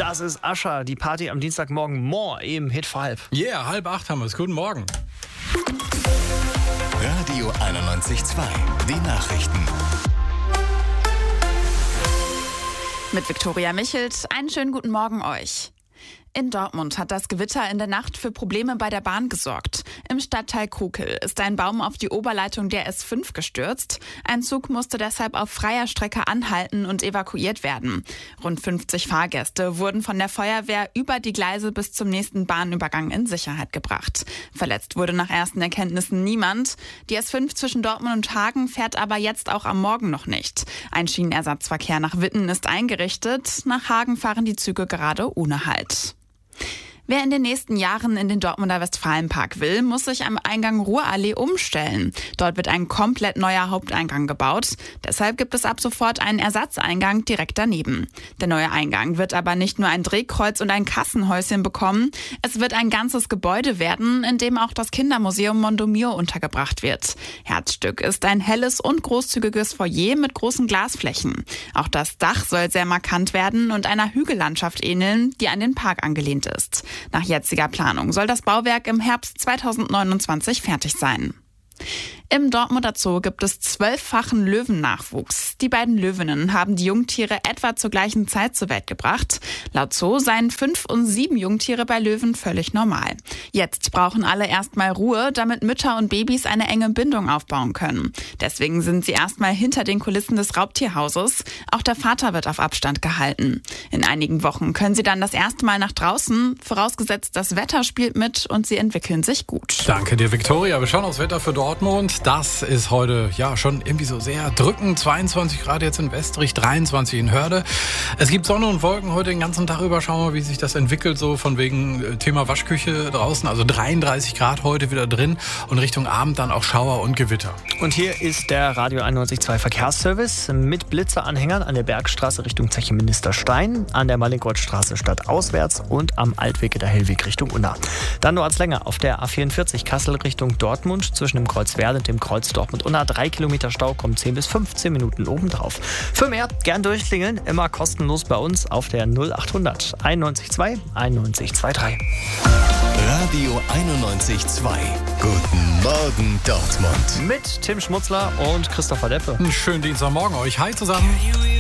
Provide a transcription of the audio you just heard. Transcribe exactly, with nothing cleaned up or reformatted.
Das ist Ascher, die Party am Dienstagmorgen More im Hit vor halb. Yeah, halb acht haben wir es. Guten Morgen. Radio einundneunzig Komma zwei, die Nachrichten. Mit Viktoria Michelt, einen schönen guten Morgen euch. In Dortmund hat das Gewitter in der Nacht für Probleme bei der Bahn gesorgt. Im Stadtteil Kukel ist ein Baum auf die Oberleitung der S fünf gestürzt. Ein Zug musste deshalb auf freier Strecke anhalten und evakuiert werden. Rund fünfzig Fahrgäste wurden von der Feuerwehr über die Gleise bis zum nächsten Bahnübergang in Sicherheit gebracht. Verletzt wurde nach ersten Erkenntnissen niemand. Die S fünf zwischen Dortmund und Hagen fährt aber jetzt auch am Morgen noch nicht. Ein Schienenersatzverkehr nach Witten ist eingerichtet. Nach Hagen fahren die Züge gerade ohne Halt. Wer in den nächsten Jahren in den Dortmunder Westfalenpark will, muss sich am Eingang Ruhrallee umstellen. Dort wird ein komplett neuer Haupteingang gebaut. Deshalb gibt es ab sofort einen Ersatzeingang direkt daneben. Der neue Eingang wird aber nicht nur ein Drehkreuz und ein Kassenhäuschen bekommen. Es wird ein ganzes Gebäude werden, in dem auch das Kindermuseum Mondomio untergebracht wird. Herzstück ist ein helles und großzügiges Foyer mit großen Glasflächen. Auch das Dach soll sehr markant werden und einer Hügellandschaft ähneln, die an den Park angelehnt ist. Nach jetziger Planung soll das Bauwerk im Herbst zweitausendneunundzwanzig fertig sein. Im Dortmunder Zoo gibt es zwölffachen Löwennachwuchs. Die beiden Löwinnen haben die Jungtiere etwa zur gleichen Zeit zur Welt gebracht. Laut Zoo seien fünf und sieben Jungtiere bei Löwen völlig normal. Jetzt brauchen alle erstmal Ruhe, damit Mütter und Babys eine enge Bindung aufbauen können. Deswegen sind sie erstmal hinter den Kulissen des Raubtierhauses. Auch der Vater wird auf Abstand gehalten. In einigen Wochen können sie dann das erste Mal nach draußen, vorausgesetzt das Wetter spielt mit und sie entwickeln sich gut. Danke dir, Viktoria. Wir schauen aufs Wetter für Dortmund. Das ist heute ja schon irgendwie so sehr drückend. zweiundzwanzig Grad jetzt in Westrich, dreiundzwanzig in Hörde. Es gibt Sonne und Wolken heute den ganzen Tag über. Schauen wir mal, wie sich das entwickelt, so von wegen Thema Waschküche draußen. Also dreiunddreißig Grad heute wieder drin und Richtung Abend dann auch Schauer und Gewitter. Und hier ist der Radio einundneunzig Komma zwei Verkehrsservice mit Blitzeranhängern an der Bergstraße Richtung Zeche Ministerstein, an der Mallinckrodtstraße stadtauswärts und am Altweg der Hellweg Richtung Unna. Dann nur als länger auf der A vierundvierzig Kassel Richtung Dortmund zwischen dem Kreuz Werl und dem Kreuz Dortmund-Unna. Drei Kilometer Stau, kommen zehn bis fünfzehn Minuten obendrauf. Für mehr gern durchklingeln, immer kostenlos bei uns auf der null achthundert einundneunzig Komma zwei einundneunzig Komma drei. Radio einundneunzig Komma zwei. Guten Morgen Dortmund. Mit Tim Schmutzler und Christopher Deppe. Einen schönen Dienstagmorgen euch. Hi zusammen.